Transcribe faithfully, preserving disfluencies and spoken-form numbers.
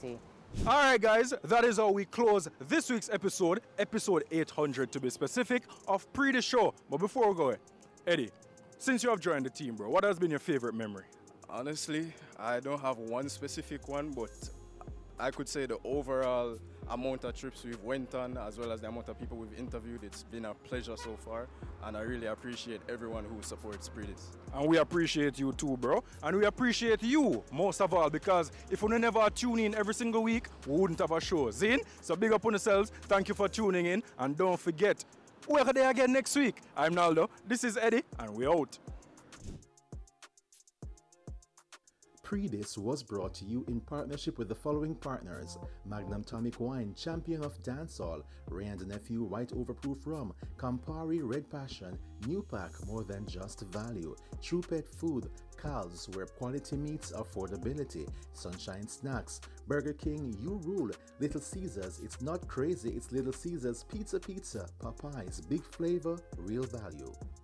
community. Alright guys, that is how we close this week's episode, episode eight hundred to be specific, of Pre The Show. But before we go, Eddie, since you have joined the team, bro, what has been your favorite memory? Honestly, I don't have one specific one, but I could say the overall amount of trips we've went on, as well as the amount of people we've interviewed, it's been a pleasure so far, and I really appreciate everyone who supports Predis. And we appreciate you too, bro. And we appreciate you most of all, because if we never tune in every single week, we wouldn't have a show. Zin? So big up on yourselves. Thank you for tuning in. And don't forget, we're there again next week. I'm Naldo. This is Eddie, and we're out. Predis was brought to you in partnership with the following partners: Magnum Tonic Wine, champion of dancehall; Ray and Nephew White Overproof Rum, Campari Red Passion, New Pack, more than just value; True Pet Food, Cal's, where quality meets affordability; Sunshine Snacks, Burger King, You Rule; Little Caesars, it's not crazy, it's Little Caesars; Pizza Pizza, Popeyes, big flavor, real value.